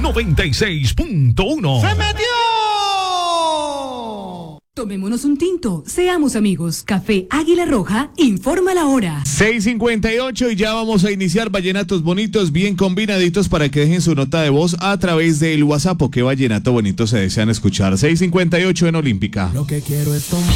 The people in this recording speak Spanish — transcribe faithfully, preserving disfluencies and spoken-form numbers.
noventa y seis punto uno. ¡Se metió! Tomémonos un tinto, seamos amigos. Café Águila Roja, informa la hora. seis cincuenta y ocho y ya vamos a iniciar vallenatos bonitos, bien combinaditos para que dejen su nota de voz a través del WhatsApp o qué vallenato bonito se desean escuchar. seis cincuenta y ocho en Olímpica. Lo que quiero es tomar.